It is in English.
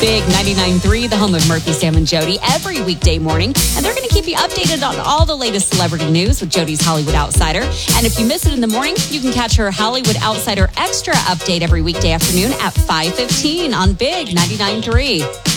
Big 99.3, the home of Murphy, Sam, and Jody, every weekday morning. And they're going to keep you updated on all the latest celebrity news with Jody's Hollywood Outsider. And if you miss it in the morning, you can catch her Hollywood Outsider Extra update every weekday afternoon at 5:15 on Big 99.3.